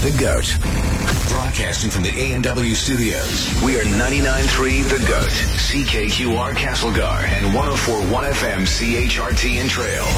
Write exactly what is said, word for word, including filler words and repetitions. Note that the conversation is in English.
The GOAT. Broadcasting from the A and W studios. We are ninety-nine point three The GOAT. C K Q R Castlegar and one oh four point one F M C H R T in Trail.